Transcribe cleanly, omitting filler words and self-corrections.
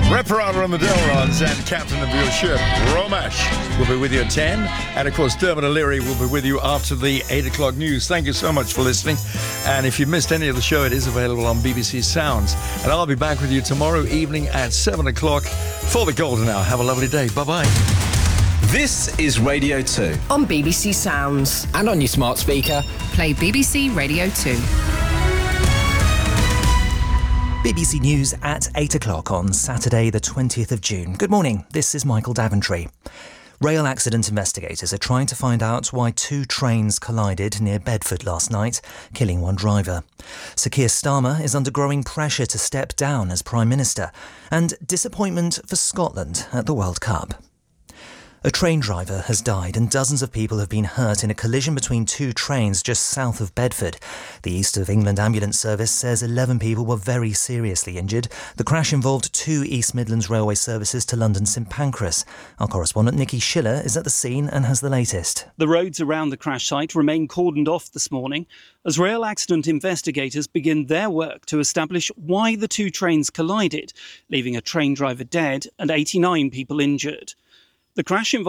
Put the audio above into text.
Reparata on the Delrons and captain of your ship, Romesh, will be with you at 10. And, of course, Dermot O'Leary will be with you after the 8 o'clock news. Thank you so much for listening. And if you missed any of the show, it is available on BBC Sounds. And I'll be back with you tomorrow evening at 7 o'clock for the Golden Hour. Have a lovely day. Bye-bye. This is Radio 2. On BBC Sounds. And on your smart speaker. Play BBC Radio 2. BBC News at 8 o'clock on Saturday the 20th of June. Good morning, this is Michael Daventry. Rail accident investigators are trying to find out why two trains collided near Bedford last night, killing one driver. Sir Keir Starmer is under growing pressure to step down as Prime Minister, and disappointment for Scotland at the World Cup. A train driver has died and dozens of people have been hurt in a collision between two trains just south of Bedford. The East of England Ambulance Service says 11 people were very seriously injured. The crash involved two East Midlands Railway services to London St Pancras. Our correspondent Nikki Schiller is at the scene and has the latest. The roads around the crash site remain cordoned off this morning as rail accident investigators begin their work to establish why the two trains collided, leaving a train driver dead and 89 people injured. The crash involved